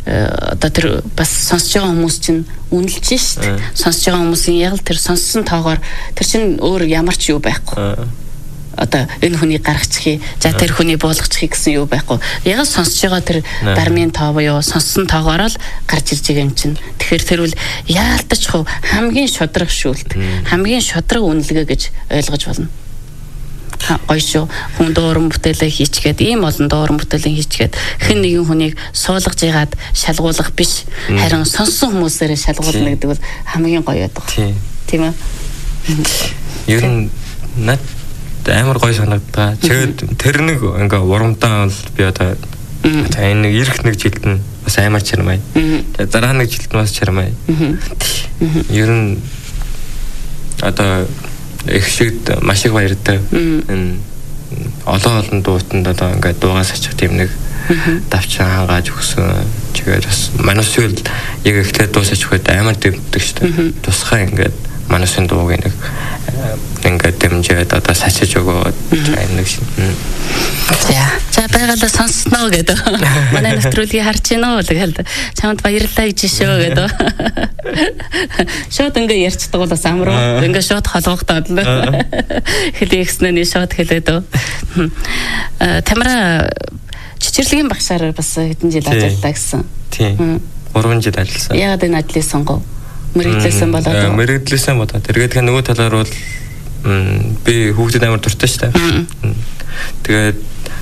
одоо тэр бас сонсож байгаа хүмүүс чинь үнэлж шүү дээ. Сонсож байгаа хүмүүсийн яг л тэр сонссон тоогоор тэр чинь өөр ямар ч юу байхгүй. Одоо энэ хүний гаргачихъя, за тэр хүний буулгачихъя гэсэн юу байхгүй. Яг л сонсож байгаа тэр дармын тоо буюу сонссон тоогоор л гарч ирж байгаа юм чинь. Тэгэхээр тэр үл яалтаж хамгийн шудраг шүүлт, хамгийн шудраг үнэлгээ гэж ойлгож болно. Гоё шүү. Хүн дууран бүтээлээ хийчгээд ийм олон дууран бүтээлээ хийчгээд хэн нэгэн хүнийг суулгаж ягаад шалгуулах биш. Харин сонссон хүмүүсээрээ шалгуулна гэдэг бол хамгийн гоё байдаг. Тийм үү? Ер нь над амар гоё санагдаа. Тэгээд тэр нэг ингээ урамдаа бол би одоо энэ нэг ирэх нэг жилд нь бас амар чармай. Тэгээд дараа нэг жилд бас чармай. Ер нь одоо их шигд маш их баяртай. Энэ олон дуутанд одоо ингээ дуугаас очих тийм нэг давчаа хангааж өгсөн. Тэгээд бас манайсгүй яг ихлээр дуусаж өгөхөд амар дэвддэг шүү дээ. Тусгай ингээд манайсын дууг нэг ингээд дэмжээд одоо сачиж өгөөд нэг шин. За байгалаа сонссноо гэдэг. Манай нэвтрүүлгийг харж гинөө тэгэл чамд баярлалаа гэж шүү гэдэг. Шууд ингээ ярьцдаг бол бас амруу. Ингээ шууд холгоогдоод л. Хэлээхснээ шууд хэлээд. Тамара чичирлэгийн багшаар бас хэдэн жил ажилладаг гэсэн. Тийм. 3 жил ажилласан. Яагаад энэ ажлыг сонгов? Мэргэдлээсэн болоод. Мэргэдлээсэн болоо. Тэгээд нөгөө талаар бол би хүүхдэд амар дуртай шүү дээ. Тэгээд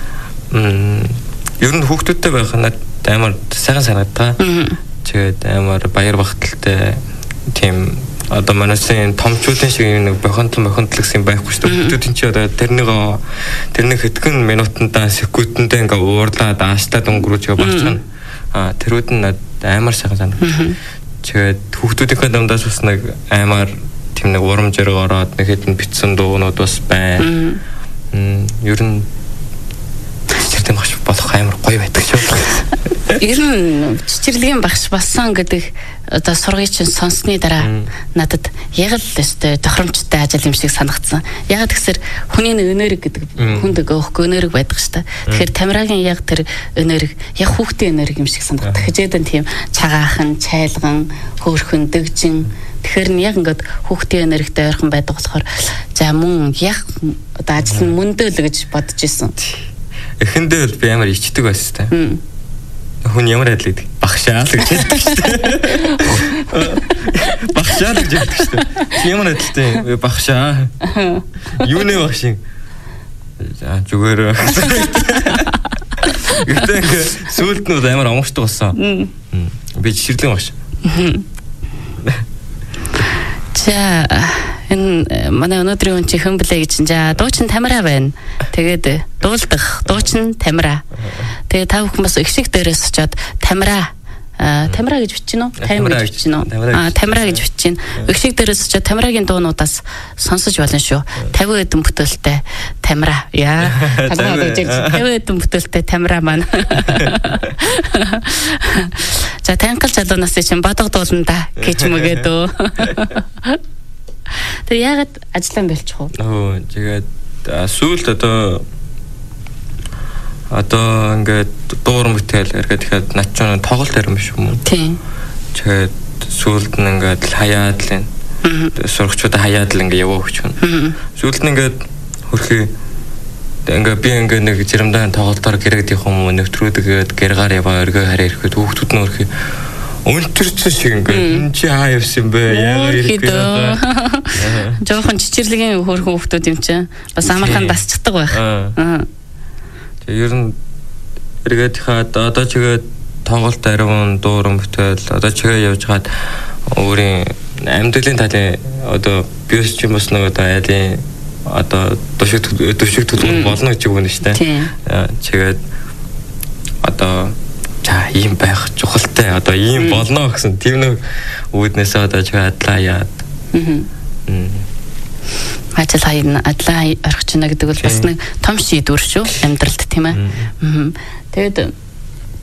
ер нь хүүхдүүдтэй байх надад амар сайхан санагдаа. Тэгээд амар баяр багталтай тийм одоо манайсын томчуудын шиг нэг бохондлогс юм байхгүй шүү дээ. Хүүхдүүд чинь одоо тэрнийг хэдхэн минутандаа секундэндээ ингээ уурлаад аашлаад өнгөрөөж байгаа байна. Тэрүүд нь амар сайхан санагдав. Тэгээд хүүхдүүдийнхээ дамдаас бас нэг амар тийм нэг урамжээр ороод нэг хэдэн битсэн дуунууд бас байна. Ер нь чичирлийн багш болох амар гоё байдаг шүү. Ер нь чичирлэгийн багш болсон гэдэг одоо сургыг чинь сонссны дараа надад яг л өстэй тохиромжтой ажил юм шиг санагдсан. Ягаад гэхээр хүний энерги гэдэг хүнд өгөхгүй энерги байдаг шүү дээ. Тэгэхээр Тамирагийн яг тэр энерги яг хүүхдийн энерги юм шиг санагдав. Хажээдэн тийм цагаахан, чайлган, хөөрхөн, дэгжин. Тэгэхээр нь яг ингээд хүүхдийн энергитэй ойрхон байдаг болохоор за мөн яг одоо ажил нь мөндөөл гэж бодож исэн. Эхэндээ бол би амар ичдэг байсан та. Хүн ямар адил гэдэг багшаа л гэж хэлдэг шүү дээ. Багшаа л гэж хэлдэг шүү дээ. Ямар адилтай багшаа. Юу нэ багшин? За зүгээр. Гэтэ сүүлд нь амар омгшдог болсон. Би жишрлийн багш. За энэ манай өнөөдрийн хүн хэн блэ гэж за дуучин Тамира байна. Тэгээд дуулдах дуучин Тамира. Тэгээд та бүхэн бас их шиг дээрээс очиод Тамира гэж бичнэ үү? Тамира гэж бичнэ үү? Тамира гэж бичнэ. Их шиг дээрээс очиод Тамирагийн дуунуудаас сонсож болно шүү. 50 хэдэн бүтээлтэй Тамира. Яа. 50 хэдэн бүтээлтэй Тамира маань. За танхал залуунаас чинь бадаг дуулна да гэж мөгээд өө. Тэг яагаад ажиллаа болчих вэ? Тэгээд сүүлд одоо ингээд дууран бүтээл эргээд ихэд над ч тоглолт харин биш юм уу? Тийм. Тэгээд сүүлд нь ингээд хаяад л сурагчдаа хаяад л ингээд яваа өгч байна. Сүүлд нь ингээд хөрхий ингээд би ингээд нэг жирамдаан тоглолтоор гэрэгдэх юм уу нэвтрүүлгээд гэргаар яваа өргөө хараа ирэхэд хүүхдүүд нь хөрхий өнтөрсөн шиг ингээд энэ чи хаа явсан бэ? Яагаад ирэх вэ? Жохон чичирлэгийн хөөрхөн хүүхдүүд юм чинь бас амархан дасчдаг байх. Ер нь эргээд хаад одоо чигээ тоглолт ариун дууран бүтээл одоо чигээ явж хаад өөрийн амьдралын талын одоо биос ч юм бас нэг одоо айлын одоо дөшиг төлөв болно гэж үгэн шүү дээ. Чигээд одоо за ийм байх чухалтай одоо ийм болно гэсэн тийм нэг үүднээсээ одоо чигээ адлаа яад. Ажил хайрна адлаа орох чинь гэдэг бол бас нэг том шийдвэр шүү амьдралд тийм ээ. Тэгэд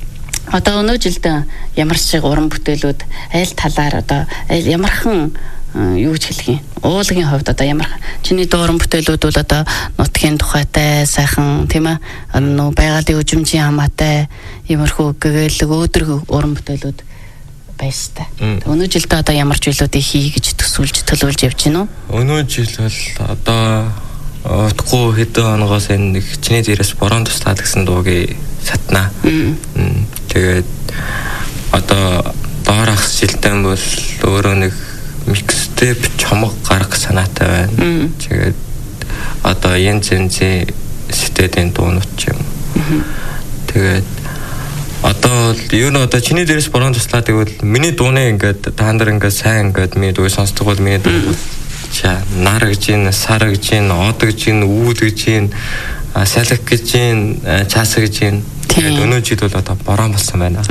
одоо өнөө жилд ямар шиг уран бүтээлүүд аль талаар одоо ямархан юу гэж хэлэх юм. Уулгийн хувьд одоо ямар чиний дууран бүтээлүүд бол одоо нутгийн тухайтай сайхан тийм ээ нөө байгалийн үжимжийн хамаатай иймэрхүү гэгээлэг өөдрөг уран бүтээлүүд байстай. Өнөө жилдээ одоо ямар зүйлүүдийг хий гэж төсөөлж төлөвлөж явж байна уу? Өнөө жил бол одоо утгагүй хэдэн хоногоос энэ нэг чиний дээрээс борон туслаад гэсэн дуугийн сатна. Тэгээд одоо доорх жилдэн бол өөрөө нэг микстеп чамаг гаргах санаатай байна. Тэгээд одоо янз янзын стэдийн дуунууд юм. Тэгээд одоо юу нэ одоо чиний дээрээс борон туслаад тэгвэл миний дууны ингээд та нар ингээд сайн ингээд миний дууг сонсдог бол миний дуу нар гэж ин сар гэж ин од гэж ин үүд гэж ин салхи гэж ин чаас гэж ин тэгээд өнөө жил бол одоо борон болсон байна.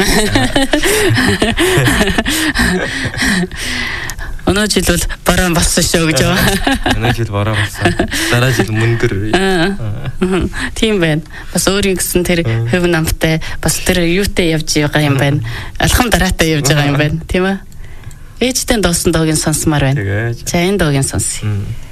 Өнөө жил бол борон болсон шүү гэж байгаа. Өнөө жил борон болсон. Дараа жил мөндөр. Тийм байна. Бас өөрийн гэсэн тэр хөв намтай бас тэр юутай явж байгаа юм байна. Алхам дараатай явж байгаа юм байна. Тийм ээ. Ээжтэй доосон доогийн сонсмаар байна. За энэ доогийн сонсъё.